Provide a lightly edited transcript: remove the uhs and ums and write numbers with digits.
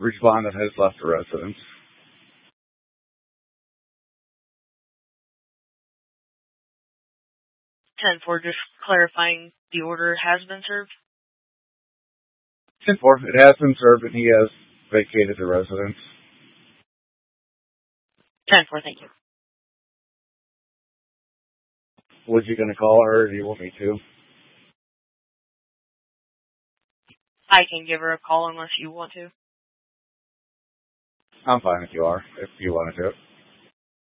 Respondent has left the residence. 10-4, just clarifying the order has been served. 10-4, it has been served and he has vacated the residence. 10-4, thank you. Was you going to call her or do you want me to? I can give her a call unless you want to. I'm fine if you are, if you want to do it.